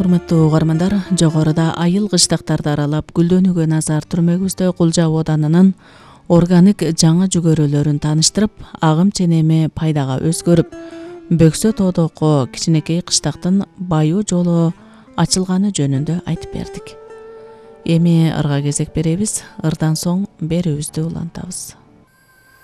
Урматтуу угармандар, жогоруда айыл кыштактарды аралап гүлдөнүүгө назар түрмөгүбүздө Кулжа оданынын органик жаңы жүгөрөлөрүн тааныштырып, агым ченеми пайдага өзгөрүп, Бөксө тоодогу кичинекей кыштактын байуу жолу ачылганы жөнүндө айтып бердик. Эми ырга кезек беребиз. Ырдан соң берүүбүздү улантабыз.